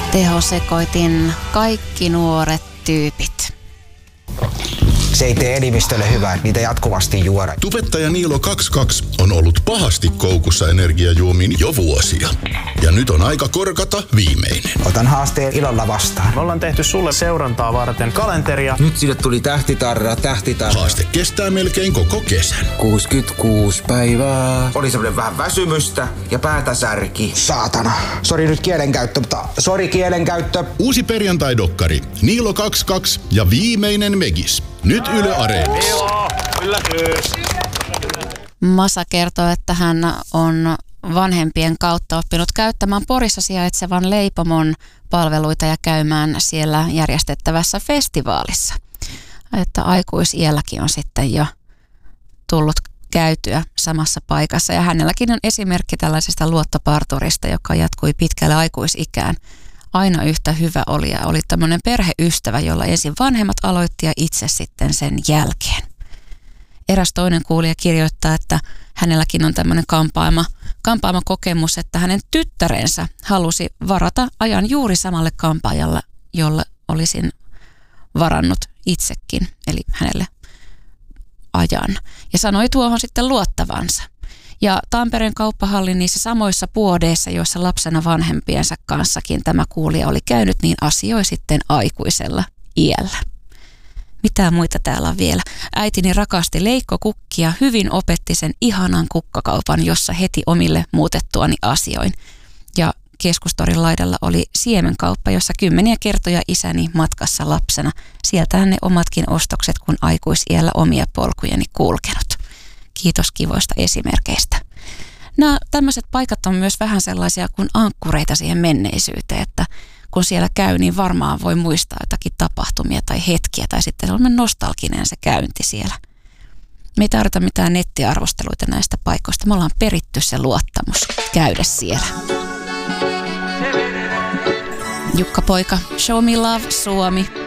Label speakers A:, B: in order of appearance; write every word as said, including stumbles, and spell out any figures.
A: Tehosekoitin kaikki nuoret tyypit.
B: Se ei tee elimistölle hyvää, niitä jatkuvasti juoda.
C: Tubettaja Niilo kaksikymmentäkaksi on ollut pahasti koukussa energiajuomiin jo vuosia. Ja nyt on aika korkata viimeinen.
B: Otan haasteen ilolla vastaan.
D: Me ollaan tehty sulle seurantaa varten kalenteria.
E: Nyt sille tuli tähtitarra, tähtitarra.
C: Haaste kestää melkein koko kesän.
E: kuusikymmentäkuusi päivää. Oli semmoinen vähän väsymystä ja päätä särki.
B: Saatana. Sori nyt kielenkäyttö, mutta sori kielenkäyttö.
C: Uusi perjantai-dokkari. Niilo kaksikymmentäkaksi ja viimeinen Megis. Nyt Yle Areenassa.
D: Joo, yllätys.
A: Masa kertoo, että hän on vanhempien kautta oppinut käyttämään Porissa sijaitsevan Leipomon palveluita ja käymään siellä järjestettävässä festivaalissa. Että aikuisiälläkin on sitten jo tullut käytyä samassa paikassa. Ja hänelläkin on esimerkki tällaisesta luottoparturista, joka jatkui pitkälle aikuisikään. Aina yhtä hyvä oli ja oli tämmöinen perheystävä, jolla ensin vanhemmat aloitti ja itse sitten sen jälkeen. Eräs toinen kuulija kirjoittaa, että hänelläkin on tämmöinen kampaama, kampaama kokemus, että hänen tyttärensä halusi varata ajan juuri samalle kampaajalle, jolle olisin varannut itsekin, eli hänelle ajan. Ja sanoi tuohon sitten luottavansa. Ja Tampereen kauppahallin niissä samoissa puodeissa, joissa lapsena vanhempiensa kanssakin tämä kuulija oli käynyt, niin asioi sitten aikuisella iällä. Mitä muita täällä on vielä? Äitini rakasti leikkokukkia, hyvin opetti sen ihanan kukkakaupan, jossa heti omille muutettuani asioin. Ja Keskustorin laidalla oli siemenkauppa, jossa kymmeniä kertoja isäni matkassa lapsena. Sieltähän ne omatkin ostokset, kun aikuisiällä omia polkujeni kulkenut. Kiitos kivoista esimerkkeistä. Nämä tämmöiset paikat on myös vähän sellaisia kuin ankkureita siihen menneisyyteen, että kun siellä käy, niin varmaan voi muistaa jotakin tapahtumia tai hetkiä tai sitten sellainen nostalginen se käynti siellä. Me ei tarvita mitään nettiarvosteluita näistä paikoista. Me ollaan peritty se luottamus käydä siellä. Jukka Poika, Show Me Love Suomi.